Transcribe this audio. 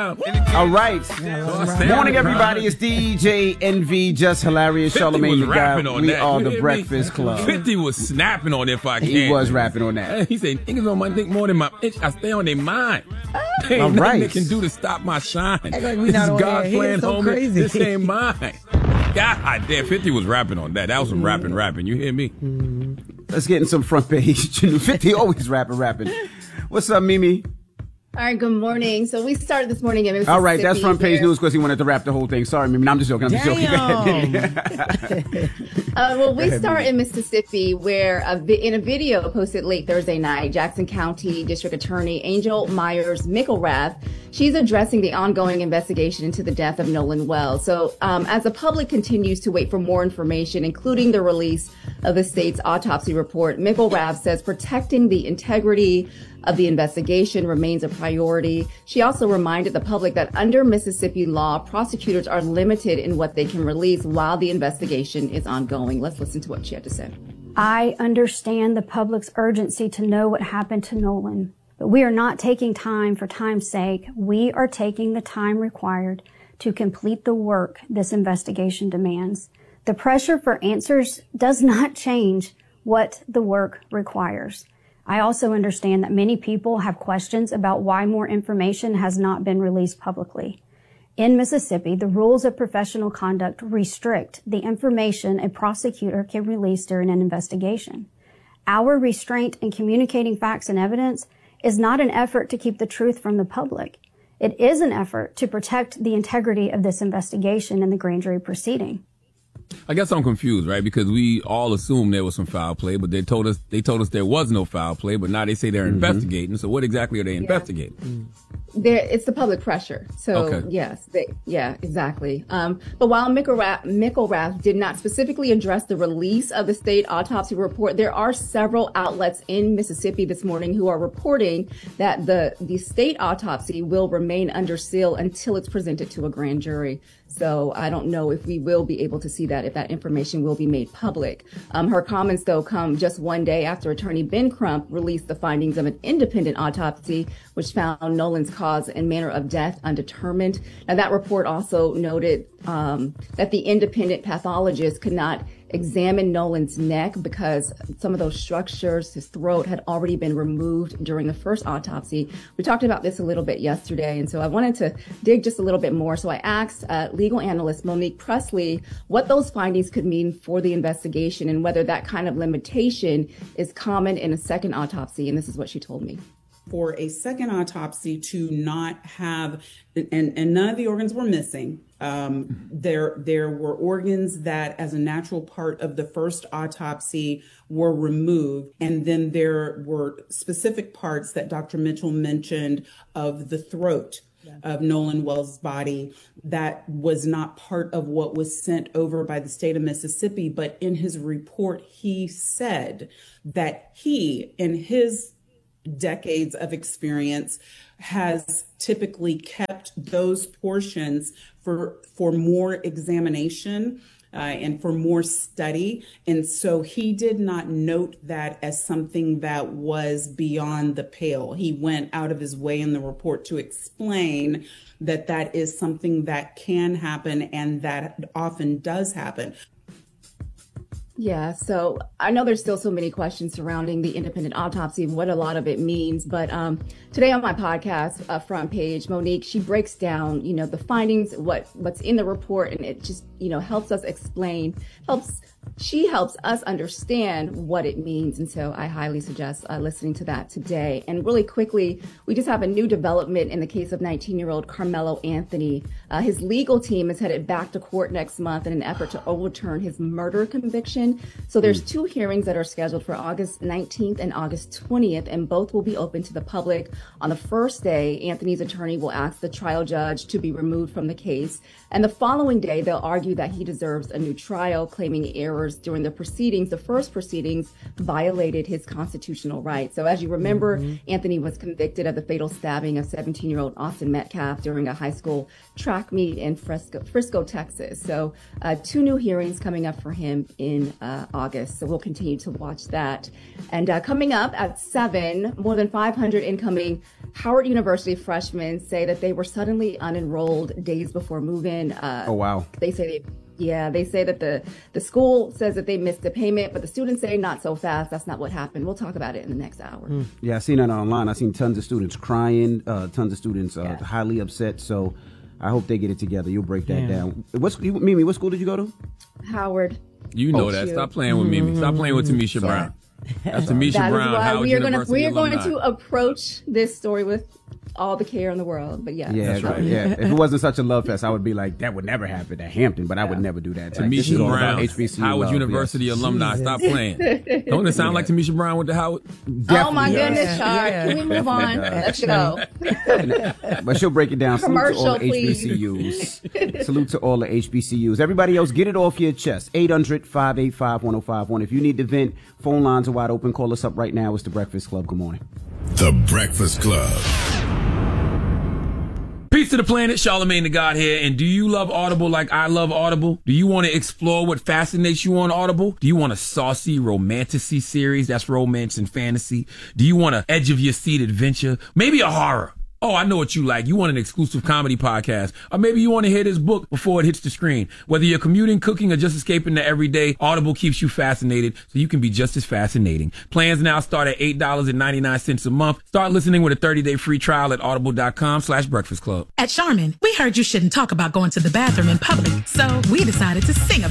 All right. Morning, everybody. It's DJ NV, Just Hilarious, Charlamagne the God. We are the Breakfast Club. 50 was snapping on If I Can. He was rapping on that. He said, niggas on my dick more than my itch. I stay on their mind. Ain't All nothing right. they can do to stop my shine. Act like we This not is on God's air. He plan, is so homie. crazy. This ain't mine. God damn, 50 was rapping on that. That was some rapping. You hear me? Let's get in some front page. 50 always rapping. What's up, Mimi? All right, good morning. So we started this morning in Mississippi. All right, that's front page news because he wanted to rap the whole thing. Sorry, Mimi. No, I'm just joking. Well, we start in Mississippi where in a video posted late Thursday night, Jackson County District Attorney Angel Myers Mickelrath, she's addressing the ongoing investigation into the death of Nolan Wells. So as the public continues to wait for more information, including the release of the state's autopsy report, Mickelrath says protecting the integrity of the investigation remains a priority. She also reminded the public that under Mississippi law, prosecutors are limited in what they can release while the investigation is ongoing. Let's listen to what she had to say. I understand the public's urgency to know what happened to Nolan, but we are not taking time for time's sake. We are taking the time required to complete the work this investigation demands. The pressure for answers does not change what the work requires. I also understand that many people have questions about why more information has not been released publicly. In Mississippi, the rules of professional conduct restrict the information a prosecutor can release during an investigation. Our restraint in communicating facts and evidence is not an effort to keep the truth from the public. It is an effort to protect the integrity of this investigation and the grand jury proceeding. I guess I'm confused, right? Because we all assumed there was some foul play, but they told us there was no foul play, but now they say they're investigating. So what exactly are they investigating? It's the public pressure. So okay. Yes, exactly. But while Mickelrath did not specifically address the release of the state autopsy report, there are several outlets in Mississippi this morning who are reporting that the state autopsy will remain under seal until it's presented to a grand jury. So I don't know if we will be able to see that, if that information will be made public. Her comments, though, come just one day after Attorney Ben Crump released the findings of an independent autopsy, which found Nolan's cause and manner of death undetermined. Now, that report also noted that the independent pathologist could not examine Nolan's neck because some of those structures, his throat, had already been removed during the first autopsy. We talked about this a little bit yesterday, and so I wanted to dig just a little bit more. So I asked legal analyst Monique Presley what those findings could mean for the investigation and whether that kind of limitation is common in a second autopsy, and this is what she told me. For a second autopsy to not have, and none of the organs were missing. There were organs that, as a natural part of the first autopsy, were removed. And then there were specific parts that Dr. Mitchell mentioned of the throat of Nolan Wells' body that was not part of what was sent over by the state of Mississippi. But in his report, he said that he, in his decades of experience, has typically kept those portions for more examination and for more study. And so he did not note that as something that was beyond the pale. He went out of his way in the report to explain that that is something that can happen and that often does happen. Yeah, so I know there's still so many questions surrounding the independent autopsy and what a lot of it means. But today on my podcast, Front Page, Monique, she breaks down, the findings, what's in the report, and it just, helps us explain, she helps us understand what it means. And so I highly suggest listening to that today. And really quickly, we just have a new development in the case of 19-year-old Carmelo Anthony. His legal team is headed back to court next month in an effort to overturn his murder conviction. So there's two hearings that are scheduled for August 19th and August 20th, and both will be open to the public. On the first day, Anthony's attorney will ask the trial judge to be removed from the case. And the following day, they'll argue that he deserves a new trial, claiming errors during the proceedings. The first proceedings violated his constitutional rights. So as you remember, Anthony was convicted of the fatal stabbing of 17-year-old Austin Metcalf during a high school track meet in Frisco, Texas. So two new hearings coming up for him in August. So we'll continue to watch that. And coming up at 7, more than 500 incoming Howard University freshmen say that they were suddenly unenrolled days before move-in. Oh, wow. They say that the school says that they missed the payment, but the students say not so fast. That's not what happened. We'll talk about it in the next hour. Yeah, I seen that online. I seen tons of students crying, tons of students highly upset. So I hope they get it together. You'll break that down. Mimi, what school did you go to? Howard. You know that. Stop playing with Mimi. Stop playing with Tamisha Brown. That's Tamisha Brown. That is why we are going alumni. to approach this story with all the care in the world. But yeah, that's right. Yeah, if it wasn't such a love fest, I would be like, that would never happen at Hampton, but I would never do that. Tamisha Brown, HBCU Howard love, University alumni. Stop playing. Don't it sound like Tamisha Brown with the Howard? Definitely. Oh my goodness, Char. Can we move on? Let's go. But she'll break it down. Commercial, Salute to all the HBCUs. Everybody else, get it off your chest. 800-585-1051. If you need to vent, phone lines are wide open. Call us up right now. It's The Breakfast Club. Good morning. The Breakfast Club. Peace to the planet, Charlamagne the God here. And do you love Audible like I love Audible? Do you want to explore what fascinates you on Audible? Do you want a saucy romantasy series? That's romance and fantasy. Do you want an edge of your seat adventure? Maybe a horror. Oh, I know what you like. You want an exclusive comedy podcast. Or maybe you want to hear this book before it hits the screen. Whether you're commuting, cooking, or just escaping the everyday, Audible keeps you fascinated so you can be just as fascinating. Plans now start at $8.99 a month. Start listening with a 30-day free trial at audible.com/breakfast club. At Charmin, we heard you shouldn't talk about going to the bathroom in public, so we decided to sing about it.